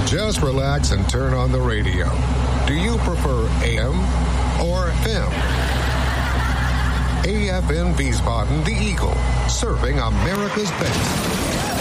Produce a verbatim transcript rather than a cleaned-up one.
Just relax and turn on the radio. Do you prefer A M or F M? A F N Wiesbaden, the Eagle, serving America's best.